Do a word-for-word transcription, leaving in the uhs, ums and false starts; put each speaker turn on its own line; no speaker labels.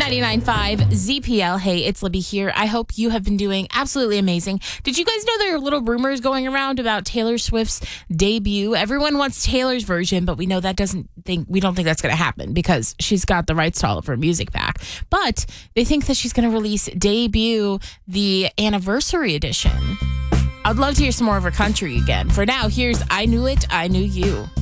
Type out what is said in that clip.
ninety-nine point five Z P L. Hey, it's Libby here. I hope you have been doing absolutely amazing. Did you guys know there are little rumors going around about Taylor Swift's debut? Everyone wants Taylor's version, but we know that doesn't think we don't think that's going to happen because she's got the rights to all of her music back. But they think that she's going to release Debut, the anniversary edition. I'd love to hear some more of her country again. For now, here's I Knew It, I Knew You.